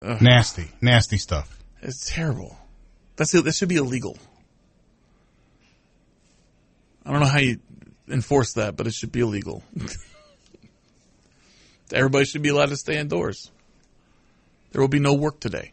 Nasty stuff. It's terrible. That should be illegal. I don't know how you enforce that, but it should be illegal. Everybody should be allowed to stay indoors. There will be no work today.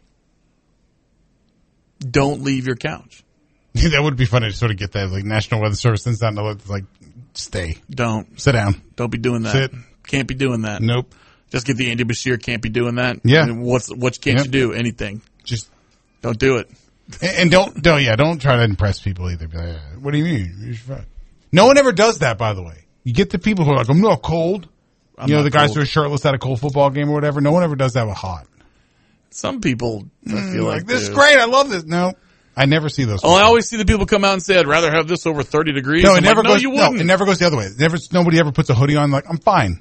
Don't leave your couch. That would be funny to sort of get that, like, National Weather Service sends out like, stay. Don't. Sit down. Don't be doing that. Sit. Can't be doing that. Nope. Just get the Andy Bashir, can't be doing that. Yeah. I mean, what can't you do? Anything. Just don't do it. And don't try to impress people either. Be like, what do you mean? No one ever does that, by the way. You get the people who are like, I'm not cold. The guys who are shirtless at a cold football game or whatever. No one ever does that with hot. Some people, I feel like this is great. I love this. No, I never see those. I always see the people come out and say, I'd rather have this over 30 degrees. No, it never goes. You wouldn't. No, it never goes the other way. Nobody ever puts a hoodie on. Like, I'm fine.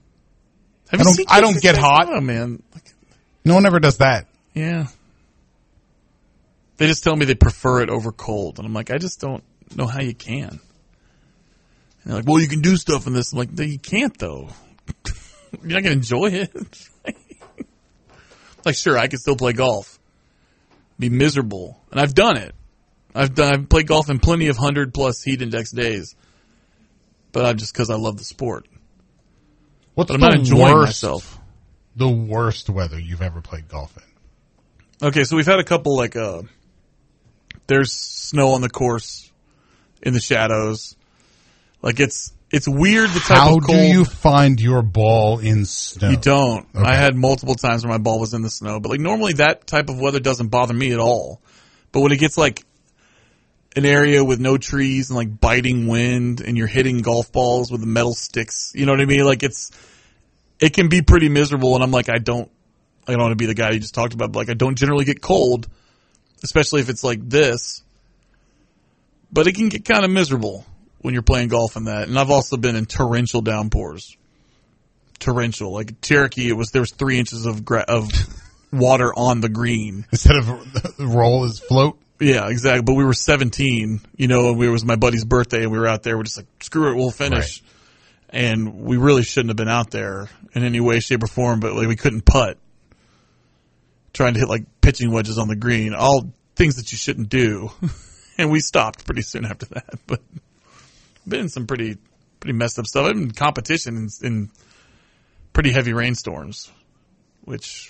I don't get hot. Oh, man. No one ever does that. Yeah. They just tell me they prefer it over cold. And I'm like, I just don't know how you can. And they're like, well, you can do stuff in this. I'm like, no, you can't, though. You're not going to enjoy it. Like, sure, I can still play golf. Be miserable. And I've done it. I've played golf in plenty of 100-plus heat index days. But just because I love the sport. What's I'm not enjoying myself. The worst weather you've ever played golf in? Okay, so we've had a couple, there's snow on the course in the shadows. Like, it's weird the type of cold. How do you find your ball in snow? You don't. Okay. I had multiple times where my ball was in the snow. But, normally that type of weather doesn't bother me at all. But when it gets, an area with no trees and, biting wind and you're hitting golf balls with the metal sticks, you know what I mean? It can be pretty miserable. And I'm like, I don't want to be the guy you just talked about. But, I don't generally get cold, especially if it's like this. But it can get kind of miserable when you're playing golf in that. And I've also been in torrential downpours. Torrential. Like Cherokee, there was 3 inches of water on the green. Instead of roll is float? Yeah, exactly. But we were 17, and it was my buddy's birthday, and we were out there. We're just like, screw it, we'll finish. Right. And we really shouldn't have been out there in any way, shape, or form, but we couldn't putt. Trying to hit pitching wedges on the green. All things that you shouldn't do. And we stopped pretty soon after that. But been in some pretty messed up stuff. I've been in competition in pretty heavy rainstorms, which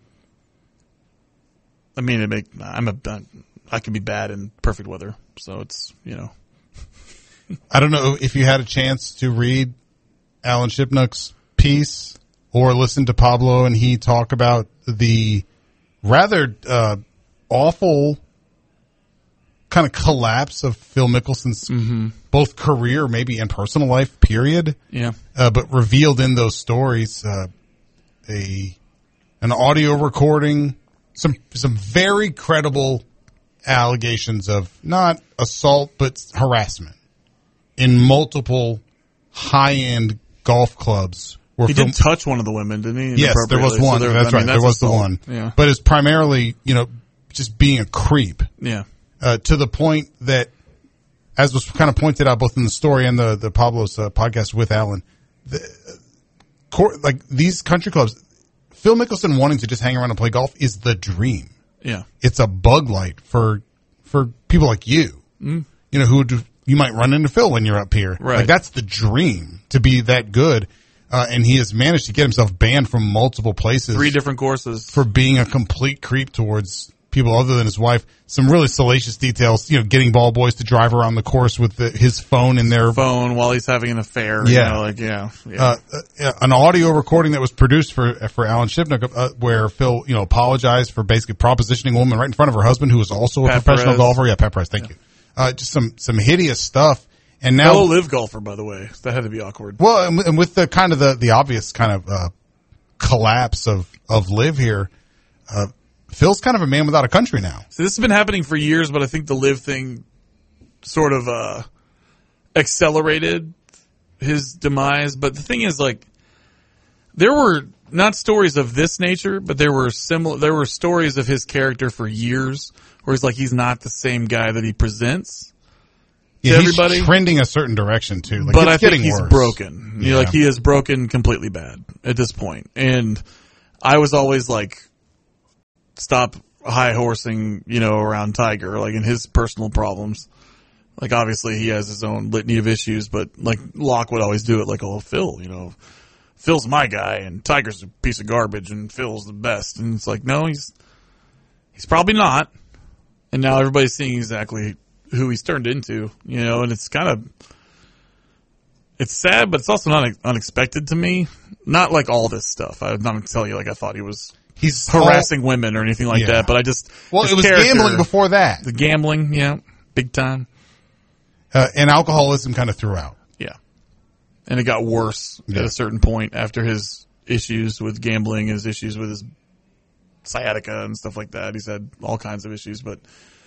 I can be bad in perfect weather. So it's, I don't know if you had a chance to read Alan Shipnuck's piece or listen to Pablo and he talk about the rather awful kind of collapse of Phil Mickelson's both career, maybe and personal life, period. Yeah. But revealed in those stories, an audio recording, some very credible allegations of not assault but harassment in multiple high-end golf clubs. He did touch one of the women, didn't he? Yes, there was one. So that's right. There was the one. Yeah. But it's primarily, just being a creep. Yeah. To the point that, as was kind of pointed out both in the story and the Pablo's podcast with Alan, these country clubs, Phil Mickelson wanting to just hang around and play golf is the dream. Yeah. It's a bug light for people like you, you might run into Phil when you're up here. Right. That's the dream, to be that good. And he has managed to get himself banned from multiple places. 3 different courses. For being a complete creep towards people other than his wife. Some really salacious details, getting ball boys to drive around the course with his phone in their phone while he's having an affair. Yeah. An audio recording that was produced for Alan Shipnuck, where Phil, apologized for basically propositioning a woman right in front of her husband, who was also a professional golfer. Yeah, Pat Perez. Thank you. Just some hideous stuff. And now, fellow live golfer, by the way. That had to be awkward. Well, and with the kind of the obvious kind of collapse of live here, Phil's kind of a man without a country now. So this has been happening for years, but I think the live thing sort of accelerated his demise. But the thing is, there were not stories of this nature, but there were stories of his character for years, where he's not the same guy that he presents. Yeah, everybody. He's trending a certain direction too. But I think he's worse. broken. Yeah. He is broken completely bad at this point. And I was always stop high horsing, around Tiger, like in his personal problems. Like obviously he has his own litany of issues, but like Locke would always do it like, oh, Phil, Phil's my guy and Tiger's a piece of garbage and Phil's the best. And it's like, no, he's probably not. And now everybody's seeing exactly who he's turned into, and it's it's sad, but it's also not unexpected to me. Not like all this stuff. I'm not going to tell you like I thought he's harassing women or anything like that, but I just... Well, it was gambling before that. The gambling, yeah, big time. And alcoholism kind of throughout. Yeah. And it got worse at a certain point after his issues with gambling, his issues with his sciatica and stuff like that. He's had all kinds of issues, but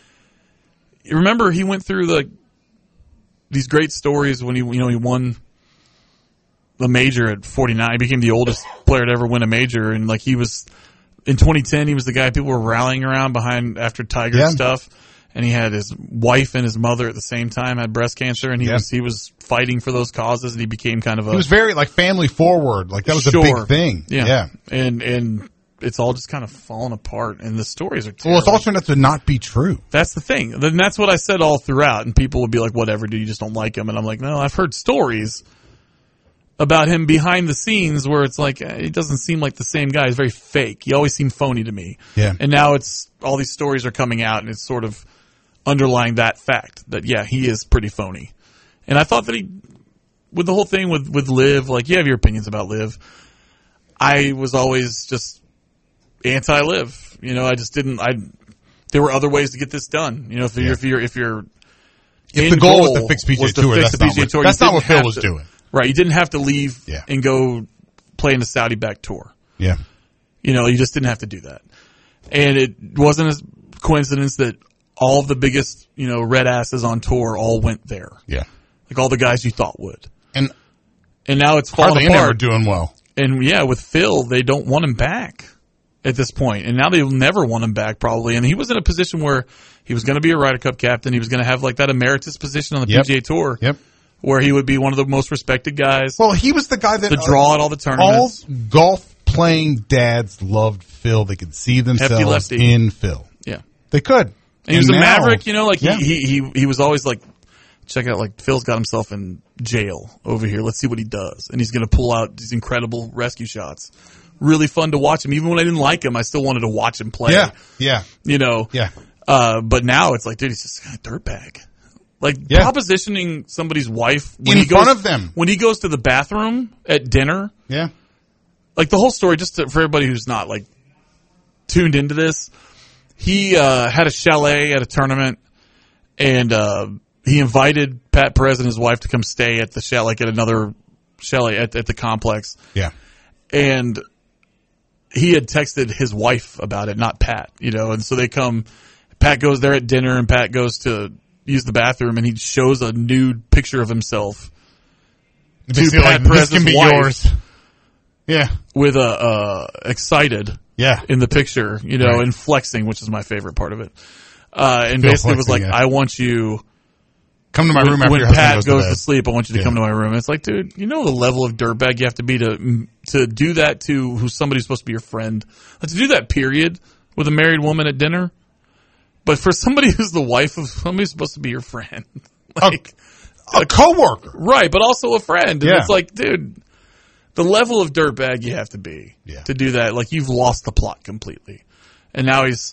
you remember he went through these great stories when he won the major at 49. He became the oldest player to ever win a major, and like he was in 2010, he was the guy people were rallying around behind after Tiger's stuff. And he had his wife and his mother at the same time had breast cancer, and he was fighting for those causes, and he became kind of he was very like family forward, like that was a big thing. Yeah. And it's all just kind of falling apart, and the stories are terrible. Well, it's all turned out to not be true. That's the thing. And that's what I said all throughout, and people would be like, whatever, dude, you just don't like him. And I'm like, no, I've heard stories about him behind the scenes where it's like, he doesn't seem like the same guy. He's very fake. He always seemed phony to me. Yeah. And now all these stories are coming out, and it's sort of underlying that fact that, yeah, he is pretty phony. And I thought that with the whole thing with Liv, like, you have your opinions about Liv. I was always just anti-Liv. I just didn't. There were other ways to get this done. If the goal was to fix PGA Tour, that's not what Phil was doing. Right, you didn't have to leave and go play in the Saudi back tour. Yeah, you just didn't have to do that. And it wasn't a coincidence that all of the biggest red asses on tour all went there. Yeah, like all the guys you thought would. And now it's falling apart. Hardly doing well. And with Phil, they don't want him back at this point. And now they'll never want him back probably. And he was in a position where he was going to be a Ryder Cup captain. He was going to have like that emeritus position on the PGA Tour. Yep. Where he would be one of the most respected guys. Well, he was the guy that... The draw at all the tournaments. All golf-playing dads loved Phil. They could see themselves in Phil. Yeah. They could. And he was a maverick, he was always like, check out, like, Phil's got himself in jail over here. Let's see what he does. And he's going to pull out these incredible rescue shots. Really fun to watch him. Even when I didn't like him, I still wanted to watch him play. Yeah. Yeah. But now it's like, dude, he's just a dirtbag. Like, propositioning somebody's wife in front of them when he goes to the bathroom at dinner. Yeah. Like, the whole story, just for everybody who's not, like, tuned into this, he had a chalet at a tournament, and he invited Pat Perez and his wife to come stay at the chalet, like at another chalet at the complex. Yeah. And he had texted his wife about it, not Pat, and so they come, Pat goes there at dinner, and Pat goes to use the bathroom, and he shows a nude picture of himself to Pat Perez's wife. Yours. Yeah. With excited. Yeah. In the picture, and flexing, which is my favorite part of it. And basically was like, I want you... Come to my room after when your Pat goes to to sleep, I want you to come to my room. And it's like, dude, the level of dirtbag you have to be to do that to who's somebody who's supposed to be your friend. Like, to do that, period, with a married woman at dinner. But for somebody who's the wife of somebody who's supposed to be your friend. Like a coworker. Right, but also a friend. And it's like, dude, the level of dirtbag you have to be to do that. Like, you've lost the plot completely. And now he's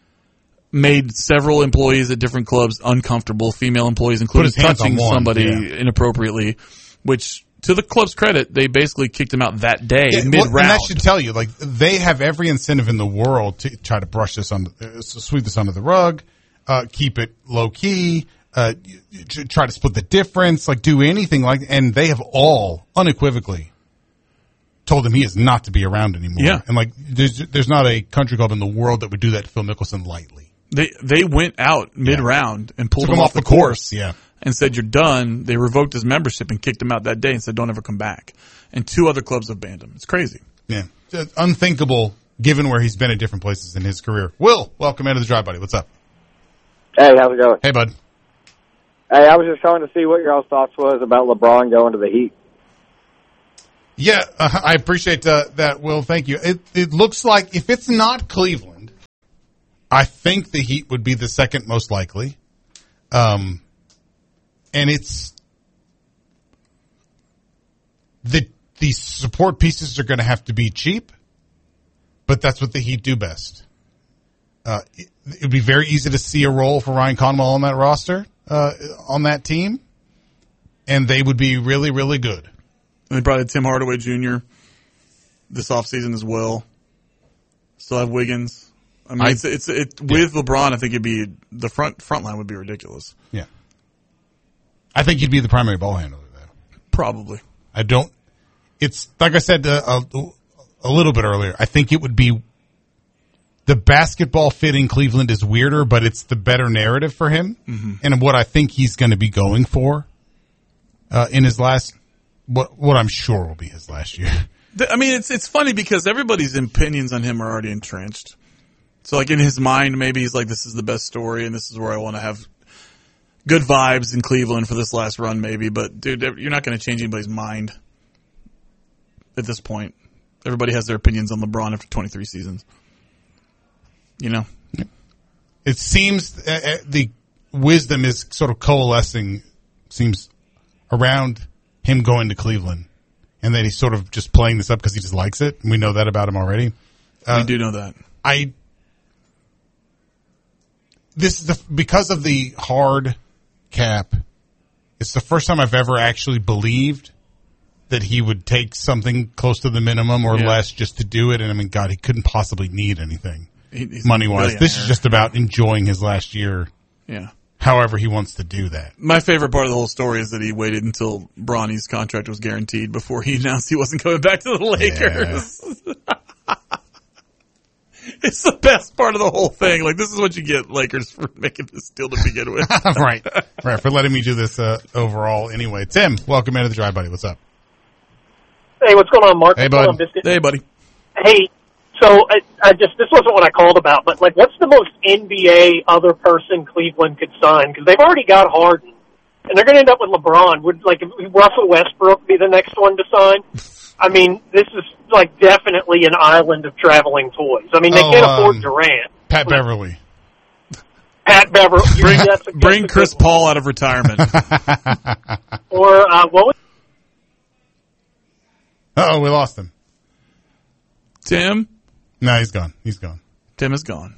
made several employees at different clubs uncomfortable, female employees, including touching somebody inappropriately, which, to the club's credit, they basically kicked him out that day, mid-round. And that should tell you, like, they have every incentive in the world to try to brush this sweep this under the rug, keep it low key, try to split the difference, like, do anything and they have all unequivocally told him he is not to be around anymore. Yeah. And like, there's not a country club in the world that would do that to Phil Mickelson lightly. They went out mid-round and pulled him off the course. Yeah. And said, you're done. They revoked his membership and kicked him out that day and said, don't ever come back. And 2 other clubs have banned him. It's crazy. Yeah. It's unthinkable given where he's been at different places in his career. Will, welcome into the Drive, buddy. What's up? Hey, how's it going? Hey, bud. Hey, I was just trying to see what your all's thoughts was about LeBron going to the Heat. Yeah, I appreciate that, Will. Thank you. It looks like if it's not Cleveland, I think the Heat would be the second most likely. And it's the support pieces are going to have to be cheap, but that's what the Heat do best. It would be very easy to see a role for Ryan Conwell on that roster, on that team, and they would be really, really good. And they brought in Tim Hardaway Jr. this offseason as well. Still have Wiggins. I mean, with LeBron, I think it'd be the front line would be ridiculous. Yeah, I think he'd be the primary ball handler though. Probably. I don't. It's like I said a little bit earlier. I think it would be the basketball fit in Cleveland is weirder, but it's the better narrative for him, and what I think he's going to be going for in his last. What I'm sure will be his last year. I mean, it's funny because everybody's opinions on him are already entrenched. So, like, in his mind, maybe he's like, this is the best story, and this is where I want to have good vibes in Cleveland for this last run, maybe. But, dude, you're not going to change anybody's mind at this point. Everybody has their opinions on LeBron after 23 seasons. You know? It seems the wisdom is sort of coalescing, seems, around him going to Cleveland. And then he's sort of just playing this up because he just likes it. And we know that about him already. We do know that. Because of the hard cap, it's the first time I've ever actually believed that he would take something close to the minimum or less just to do it. And I mean, God, he couldn't possibly need anything money-wise. This is just about enjoying his last year. Yeah. However he wants to do that. My favorite part of the whole story is that he waited until Bronny's contract was guaranteed before he announced he wasn't coming back to the Lakers. Yeah. It's the best part of the whole thing. Like, this is what you get, Lakers, for making this deal to begin with. Right, for letting me do this overall anyway. Tim, welcome into the Drive, buddy. What's up? Hey, what's going on, Mark? Hey, bud. Hey, buddy. Hey, so this wasn't what I called about, but, like, what's the most NBA other person Cleveland could sign? Because they've already got Harden, and they're going to end up with LeBron. Would, like, Russell Westbrook be the next one to sign? I mean, this is, like, definitely an island of traveling toys. I mean, they can't afford Durant. Pat Beverly. Pat Beverly. Bring Chris Paul out of retirement. Or, what was... Uh-oh, we lost him. Tim? No, he's gone. Tim is gone.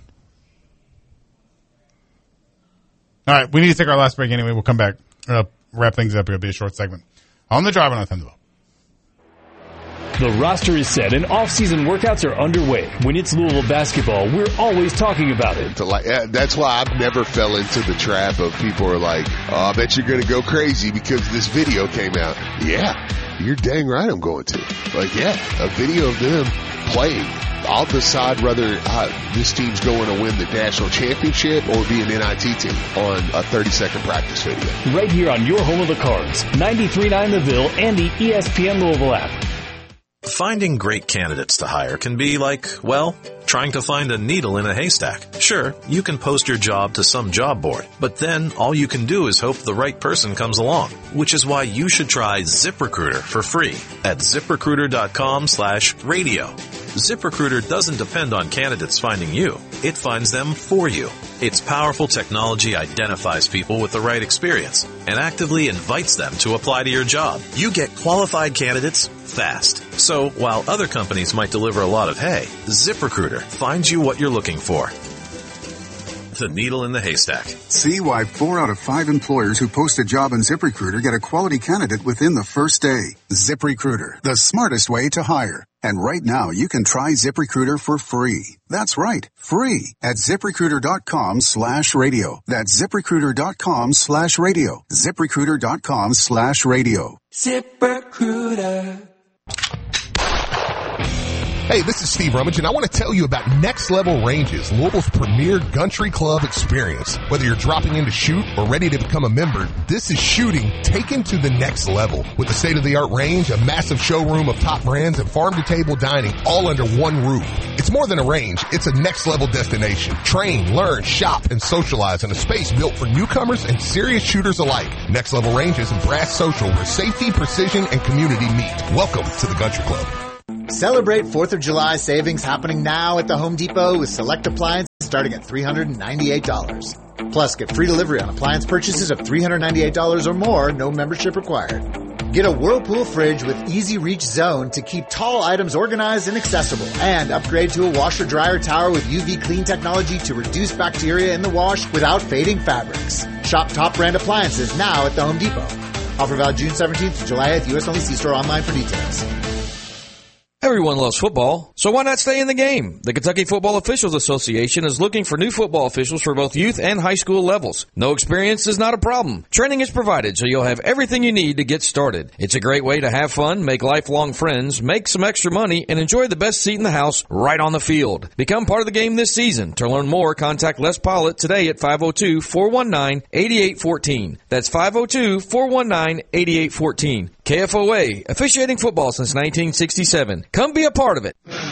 All right, we need to take our last break anyway. We'll come back, wrap things up. It'll be a short segment. On the Drive on Thunderbolt. The roster is set and off-season workouts are underway. When it's Louisville basketball, we're always talking about it. That's why I've never fell into the trap of people are like, oh, I bet you're going to go crazy because this video came out. Yeah, you're dang right I'm going to. Like, yeah, a video of them playing. I'll decide whether this team's going to win the national championship or be an NIT team on a 30-second practice video. Right here on your home of the Cards, 93.9 The Ville and the ESPN Louisville app. Finding great candidates to hire can be like, well, trying to find a needle in a haystack. Sure, you can post your job to some job board, but then all you can do is hope the right person comes along, which is why you should try ZipRecruiter for free at ZipRecruiter.com/radio. ZipRecruiter doesn't depend on candidates finding you. It finds them for you. Its powerful technology identifies people with the right experience and actively invites them to apply to your job. You get qualified candidates fast. So while other companies might deliver a lot of hay, ZipRecruiter finds you what you're looking for. The needle in the haystack. See why 4 out of 5 employers who post a job on ZipRecruiter get a quality candidate within the first day. ZipRecruiter, the smartest way to hire. And right now, you can try ZipRecruiter for free. That's right, free at ZipRecruiter.com/radio. That's ZipRecruiter.com/radio. ZipRecruiter.com/radio. ZipRecruiter. Hey, this is Steve Rummage, and I want to tell you about Next Level Ranges, Louisville's premier country club experience. Whether you're dropping in to shoot or ready to become a member, this is shooting taken to the next level. With a state-of-the-art range, a massive showroom of top brands, and farm-to-table dining all under one roof. It's more than a range. It's a next-level destination. Train, learn, shop, and socialize in a space built for newcomers and serious shooters alike. Next Level Ranges and Brass Social, where safety, precision, and community meet. Welcome to the Country Club. Celebrate 4th of July savings happening now at the Home Depot with select appliances starting at $398. Plus, get free delivery on appliance purchases of $398 or more, no membership required. Get a Whirlpool fridge with Easy Reach Zone to keep tall items organized and accessible. And upgrade to a washer-dryer tower with UV clean technology to reduce bacteria in the wash without fading fabrics. Shop top brand appliances now at the Home Depot. Offer valid June 17th to July 8th. U.S. only. See store online for details. Everyone loves football, so why not stay in the game? The Kentucky Football Officials Association is looking for new football officials for both youth and high school levels. No experience is not a problem. Training is provided, so you'll have everything you need to get started. It's a great way to have fun, make lifelong friends, make some extra money, and enjoy the best seat in the house right on the field. Become part of the game this season. To learn more, contact Les Pollitt today at 502-419-8814. That's 502-419-8814. KFOA, officiating football since 1967. Come be a part of it.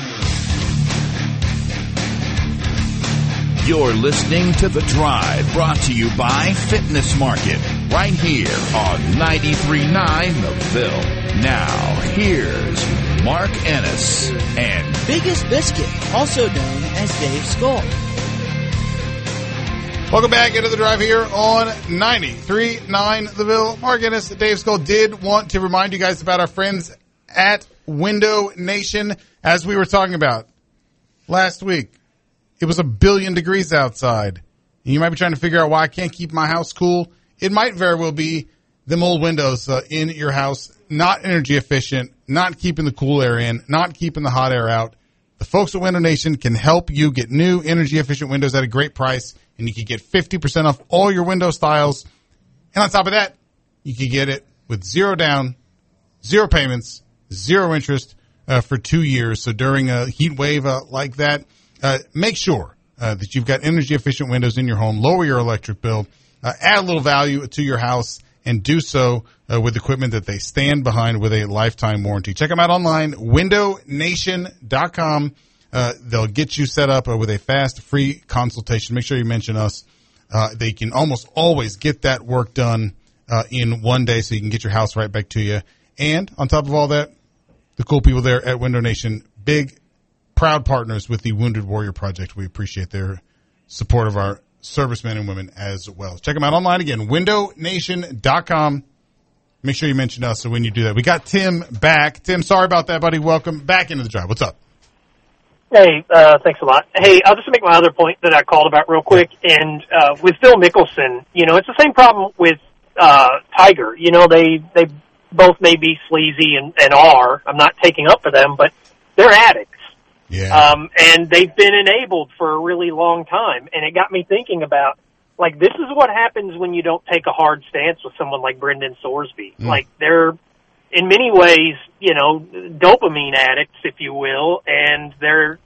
You're listening to The Drive, brought to you by Fitness Market, right here on 93.9 The Ville. Now, here's Mark Ennis and Biggest Biscuit, also known as Dave Skull. Welcome back into The Drive here on 93.9 The Ville. Mark Ennis, Dave Skull did want to remind you guys about our friends at Window Nation. As we were talking about last week, it was 1 billion degrees outside. And you might be trying to figure out why I can't keep my house cool. It might very well be them old windows in your house, not energy efficient, not keeping the cool air in, not keeping the hot air out. The folks at Window Nation can help you get new energy efficient windows at a great price. And you can get 50% off all your window styles. And on top of that, you can get it with zero down, zero payments, zero interest for 2 years. So during a heat wave like that, make sure that you've got energy efficient windows in your home, lower your electric bill, add a little value to your house, and do so with equipment that they stand behind with a lifetime warranty. Check them out online, windownation.com. They'll get you set up with a fast, free consultation. Make sure you mention us. They can almost always get that work done in one day so you can get your house right back to you. And on top of all that, the cool people there at Window Nation, big, proud partners with the Wounded Warrior Project. We appreciate their support of our servicemen and women as well. Check them out online again, windownation.com. Make sure you mention us so when you do that. We got Tim back. Tim, sorry about that, buddy. Welcome back into the drive. What's up? Hey, thanks a lot. Hey, I'll just make my other point that I called about real quick. And with Phil Mickelson, it's the same problem with Tiger. They both may be sleazy and are. I'm not taking up for them, but they're addicts. Yeah. And they've been enabled for a really long time. And it got me thinking about, this is what happens when you don't take a hard stance with someone like Brendan Sorsby. They're, in many ways, dopamine addicts, if you will, and their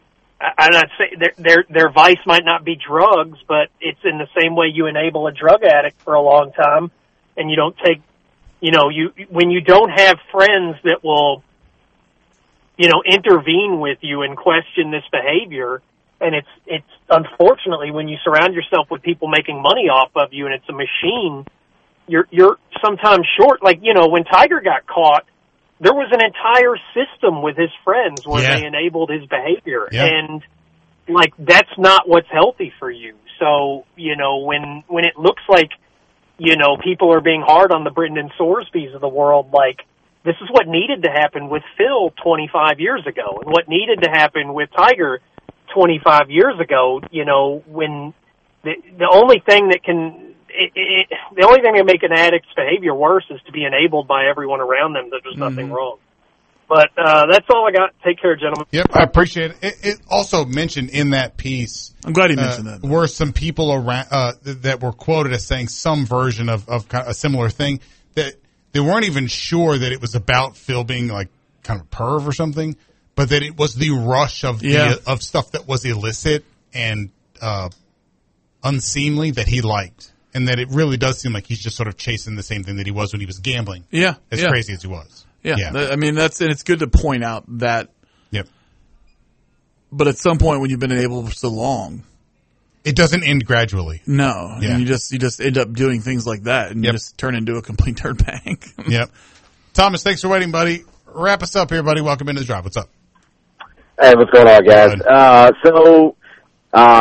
vice might not be drugs, but it's in the same way you enable a drug addict for a long time, and you don't take, when you don't have friends that will, intervene with you and question this behavior, and it's unfortunately when you surround yourself with people making money off of you and it's a machine, you're sometimes short. When Tiger got caught, there was an entire system with his friends where they enabled his behavior. Yeah. And, that's not what's healthy for you. So, when it looks like, people are being hard on the Brendan Sorsbys of the world, this is what needed to happen with Phil 25 years ago and what needed to happen with Tiger 25 years ago, when the only thing that can, the only thing that make an addict's behavior worse is to be enabled by everyone around them that there's nothing wrong. But that's all I got. Take care, gentlemen. Yep, I appreciate it. It also mentioned in that piece. I'm glad you mentioned that. Were some people around that were quoted as saying some version of kind of a similar thing that they weren't even sure that it was about Phil being kind of a perv or something, but that it was the rush of of stuff that was illicit and unseemly that he liked. And that it really does seem like he's just sort of chasing the same thing that he was when he was gambling. Yeah. As crazy as he was. Yeah. And it's good to point out that. Yep. But at some point when you've been enabled for so long. It doesn't end gradually. No. Yeah. And you just end up doing things like that and you just turn into a complete dirtbag. Yep. Thomas, thanks for waiting, buddy. Wrap us up here, buddy. Welcome into the drive. What's up? Hey, what's going on, guys?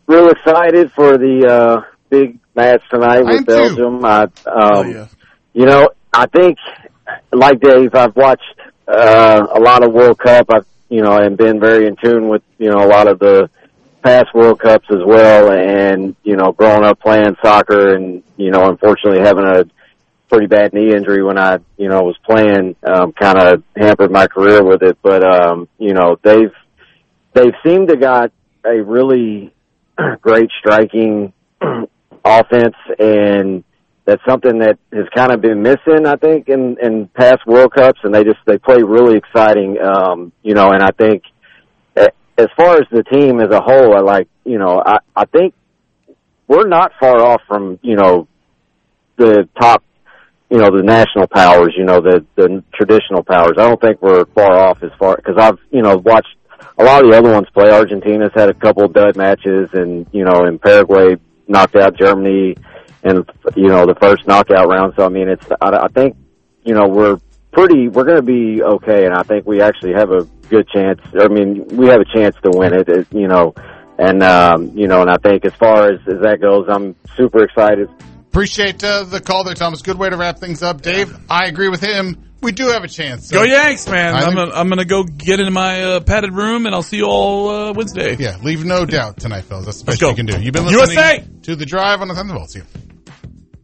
real excited for the big match tonight with Belgium. You know, I think, like Dave, I've watched a lot of World Cup. I've, you know, and been very in tune with, you know, a lot of the past World Cups as well. And, you know, growing up playing soccer and, you know, unfortunately having a pretty bad knee injury when I, you know, was playing, kind of hampered my career with it. But, you know, they've seemed to got a really great striking offense, and that's something that has kind of been missing, I think, in past World Cups, and they play really exciting, you know, and I think as far as the team as a whole, I think we're not far off from, you know, the top, you know, the national powers, you know, the traditional powers. I don't think we're far off because I've, you know, watched a lot of the other ones play. Argentina's had a couple dud matches, and, you know, in Paraguay knocked out Germany in, you know, the first knockout round. So, I mean, I think, you know, we're going to be okay, and I think we actually have a good chance. I mean, we have a chance to win it, you know, and, you know, and I think as far as that goes, I'm super excited. Appreciate the call there, Thomas. Good way to wrap things up. Dave, I agree with him. We do have a chance. So go Yanks, man. I'm gonna go get into my padded room, and I'll see you all Wednesday. Yeah, leave no doubt tonight, fellas. That's the best you can do. You've been listening USA! to The Drive on the Thunderbolts. See you.